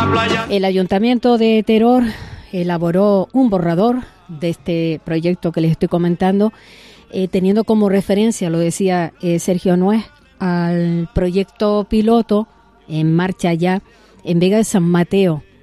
El Ayuntamiento de Teror elaboró un borrador de este proyecto que les estoy comentando, teniendo como referencia, lo decía Sergio Nuez, al proyecto piloto en marcha ya en Vega de San Mateo,